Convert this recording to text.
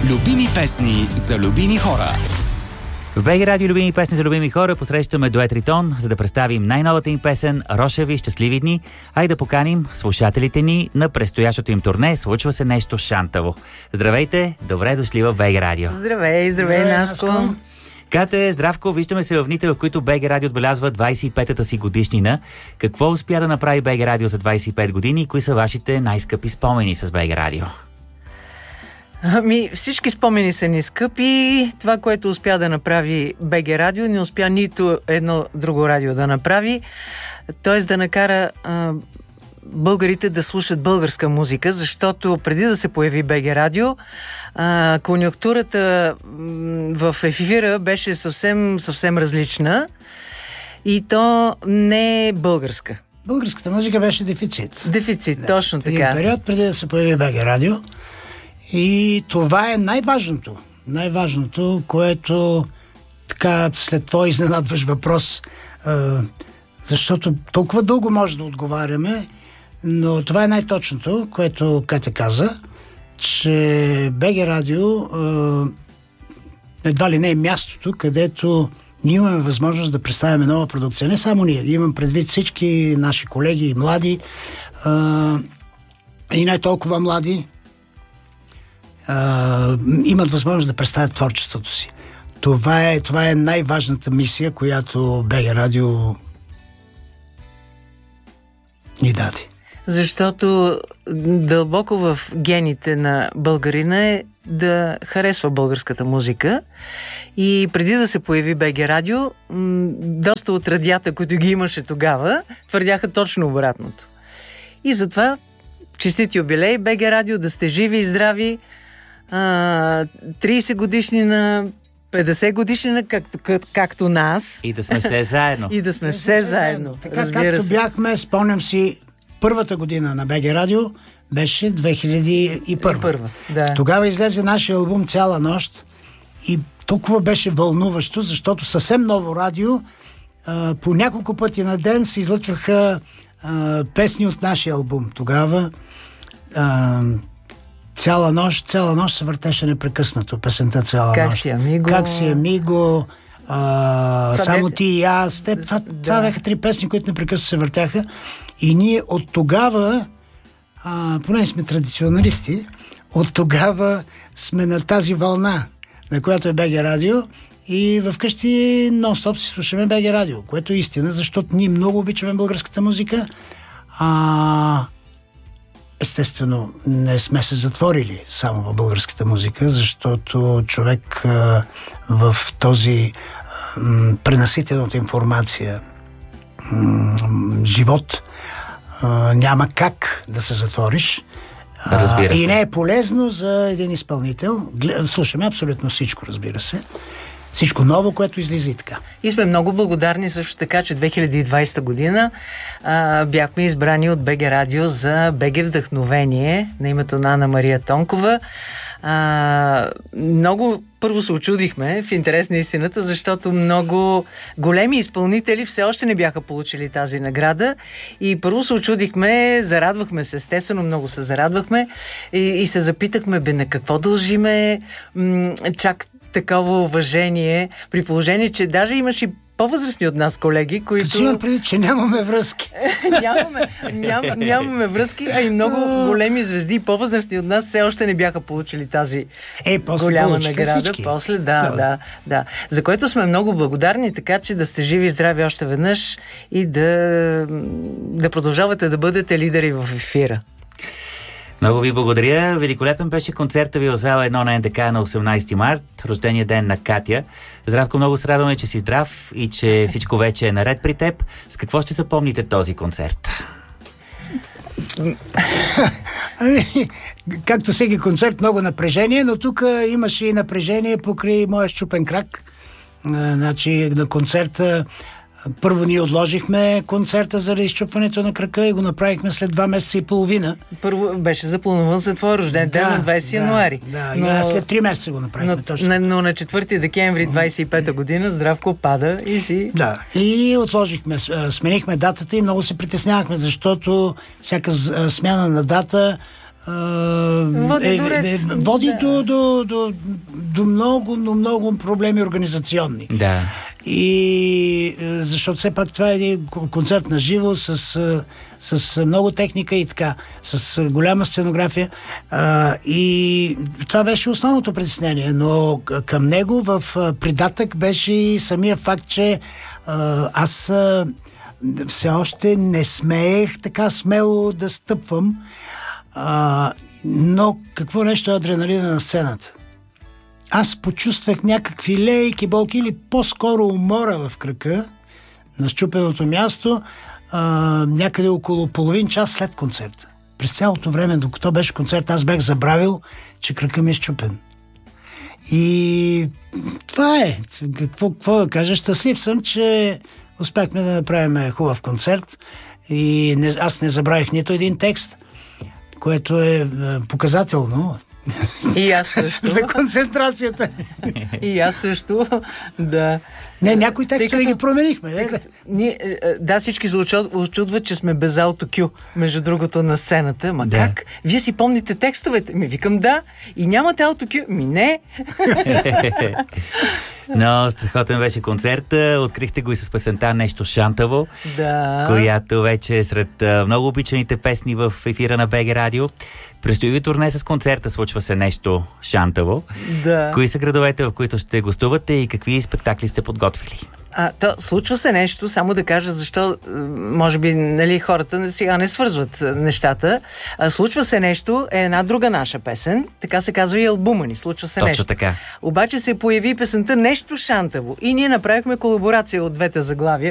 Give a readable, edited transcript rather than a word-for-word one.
Любими песни за любими хора. В БГ Радио любими песни за любими хора посрещаме дует Ритон, за да представим най-новата им песен «Рошеви щастливи дни», а и да поканим слушателите ни на предстоящото им турне «Случва се нещо шантаво». Здравейте, добре дошли в БГ Радио. Здравей, Наско. Кате, здравко, виждаме се в дните, в които БГ Радио отбелязва 25-та си годишнина. Какво успя да направи БГ Радио за 25 години и кои са вашите най-скъпи спомени с БГ Радио? Всички спомени са ни скъпи. Това, което успя да направи БГ Радио, не успя нито едно друго радио да направи. Т.е. да накара българите да слушат българска музика, защото преди да се появи БГ Радио, конюнктурата в ефира беше съвсем различна и то не е българска. Българската музика беше дефицит. Дефицит, точно така. Един период преди да се появи БГ Радио. И това е най-важното. Най-важното, което така след твой изненадваш въпрос, защото толкова дълго може да отговаряме, но това е най-точното, което Катя каза, че БГ Радио едва ли не е мястото, където ние имаме възможност да представяме нова продукция. Не само ние, имам предвид всички наши колеги, млади и не толкова млади, имат възможност да представят творчеството си. Това е най-важната мисия, която БГ Радио ни даде. Защото дълбоко в гените на българина е да харесва българската музика. И преди да се появи БГ Радио, доста от радията, които ги имаше тогава, твърдяха точно обратното. И затова честит юбилей БГ Радио, да сте живи и здрави, 30 годишнина, 50 годишнина, както нас. И да сме все заедно. И да сме все заедно. Така както бяхме, спомням си, първата година на БГ Радио беше 2001. Да. Тогава излезе нашия албум "Цяла нощ" и толкова беше вълнуващо, защото съвсем ново радио, по няколко пъти на ден се излъчваха песни от нашия албум. Тогава Цяла нощ се въртеше непрекъснато. Песента "Цяла нощ". Как си, амиго, само ти и аз. Това бяха три песни, които непрекъснато се въртяха. И ние от тогава, поне сме традиционалисти, от тогава сме на тази вълна, на която е БГ Радио, и вкъщи нон-стоп си слушаме БГ Радио, което е истина, защото ние много обичаме българската музика. Естествено, не сме се затворили само в българската музика, защото човек в този пренаситен от информация живот няма как да се затвориш. Разбира се. И не е полезно за един изпълнител. Слушаме абсолютно всичко, разбира се. Всичко ново, което излиза и така. И сме много благодарни също така, че 2020 година бяхме избрани от БГ Радио за БГ Вдъхновение на името на Ана Мария Тонкова. Много първо се очудихме, в интерес на истината, защото много големи изпълнители все още не бяха получили тази награда. И първо се очудихме, зарадвахме се, естествено много се зарадвахме и се запитахме, на какво дължиме чак такова уважение, при положение, че даже имаш и по-възрастни от нас колеги, които... Като имам преди, че нямаме връзки. Нямаме връзки, а и много големи звезди, по-възрастни от нас, все още не бяха получили тази голяма награда. Всички. После, да. За което сме много благодарни, така че да сте живи и здрави още веднъж и да продължавате да бъдете лидери в ефира. Много ви благодаря. Великолепен беше концерта ви в зала 1 на НДК на 18 март, рождения ден на Катя. Здравко, много се радваме, че си здрав и че всичко вече е наред при теб. С какво ще запомните този концерт? Както всеки концерт, много напрежение, но тук имаше и напрежение покрай моя счупен крак. Значи на концерта първо ние отложихме концерта заради изчупването на крака и го направихме след 2 месеца и половина. Първо беше заплануван за твой рожден ден на 20 януари. Но след 3 месеца го направихме точно. Но на 4 декември 25 година Здравко пада и си... Да, и отложихме, сменихме датата и много се притеснявахме, защото всяка смяна на дата води до много проблеми организационни. Да. И защото все пак това е един концерт на живо с много техника и така, с голяма сценография. И това беше основното притеснение, но към него в придатък беше и самия факт, че аз все още не смеех така смело да стъпвам, но какво нещо е адреналина на сцената. Аз почувствах някакви лейки, болки или по-скоро умора в крака на счупеното място някъде около половин час след концерта. През цялото време, докато беше концерт, аз бях забравил, че крака ми е счупен. И това е. Какво да кажа? Щастлив съм, че успяхме да направим хубав концерт и аз не забравих нито един текст, което е показателно. И аз също. За концентрацията. И аз също, да. Не, някои текстове ги променихме. Да, всички се очудват, че сме без аутокю, между другото, на сцената. Ма да. Как? Вие си помните текстовете? Ми викам да. И нямате аутокю? Ми не. Но страхотен беше концерт. Открихте го и с песента "Нещо шантаво", да. Която вече е сред много обичаните песни в ефира на БГ Радио. Предстои ви турне с концерта "Случва се нещо шантаво". Да. Кои са градовете, в които ще гостувате и какви спектакли сте подготвили? Случва се нещо, само да кажа защо, може би, хората сега не свързват нещата. "Случва се нещо" е една друга наша песен, така се казва и албума ни, "Случва се нещо". Точно така. Обаче се появи песента "Нещо шантаво" и ние направихме колаборация от двете заглавия.